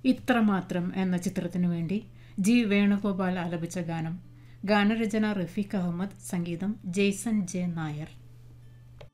ഇത്രമാത്രം എന്ന ചിത്രത്തിനു വേണ്ടി ജി വേണുഗോപാൽ ആലപിച്ച ഗാനം. ഗാനരചന റഫീഖ് അഹമ്മദ്, സംഗീതം ജെയ്സൺ ജെ നായർ.